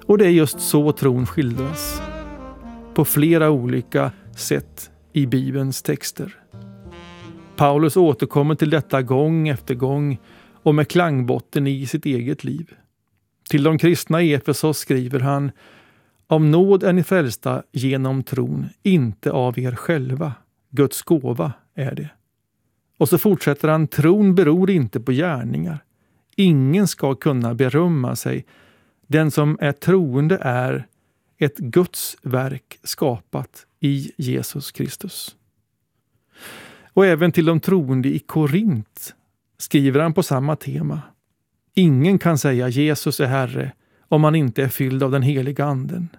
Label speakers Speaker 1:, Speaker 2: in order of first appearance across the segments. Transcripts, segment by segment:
Speaker 1: Och det är just så tron skildras. På flera olika sätt i Bibelns texter. Paulus återkommer till detta gång efter gång och med klangbotten i sitt eget liv. Till de kristna i Efesos skriver han: av nåd är ni frälsta genom tron, inte av er själva. Guds gåva är det. Och så fortsätter han: tron beror inte på gärningar. Ingen ska kunna berömma sig. Den som är troende är ett Guds verk skapat i Jesus Kristus. Och även till de troende i Korint skriver han på samma tema. Ingen kan säga Jesus är Herre om man inte är fylld av den heliga anden.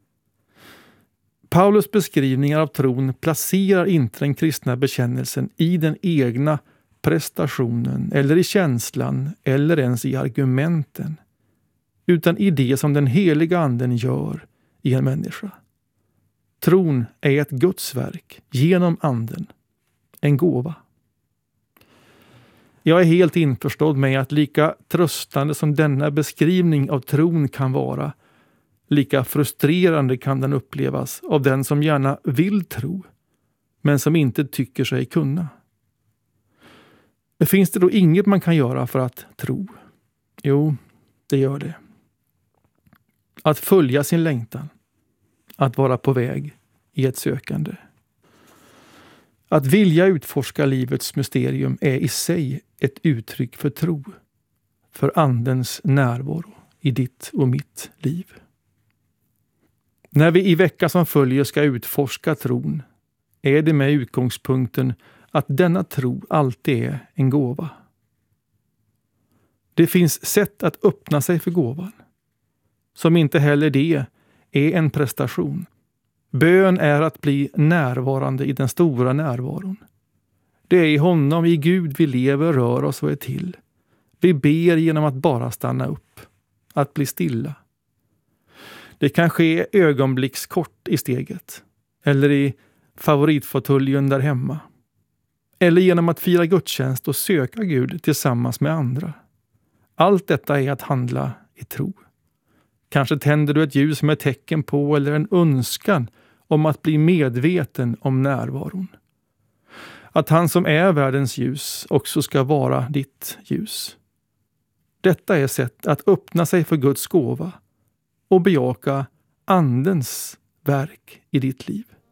Speaker 1: Paulus beskrivningar av tron placerar inte den kristna bekännelsen i den egna prestationen eller i känslan eller ens i argumenten, utan i det som den heliga anden gör i en människa. Tron är ett Guds verk genom anden, en gåva. Jag är helt införstådd med att lika tröstande som denna beskrivning av tron kan vara, lika frustrerande kan den upplevas av den som gärna vill tro, men som inte tycker sig kunna. Men finns det då inget man kan göra för att tro? Jo, det gör det. Att följa sin längtan. Att vara på väg i ett sökande. Att vilja utforska livets mysterium är i sig ett uttryck för tro. För andens närvaro i ditt och mitt liv. När vi i veckan som följer ska utforska tron är det med utgångspunkten att denna tro alltid är en gåva. Det finns sätt att öppna sig för gåvan, som inte heller det är en prestation. Bön är att bli närvarande i den stora närvaron. Det är i honom, i Gud, vi lever, rör oss och är till. Vi ber genom att bara stanna upp, att bli stilla. Det kan ske ögonblickskort i steget, eller i favoritfåtöljen där hemma. Eller genom att fira gudstjänst och söka Gud tillsammans med andra. Allt detta är att handla i tro. Kanske tänder du ett ljus med tecken på eller en önskan om att bli medveten om närvaron. Att han som är världens ljus också ska vara ditt ljus. Detta är sätt att öppna sig för Guds gåva och bejaka andens verk i ditt liv.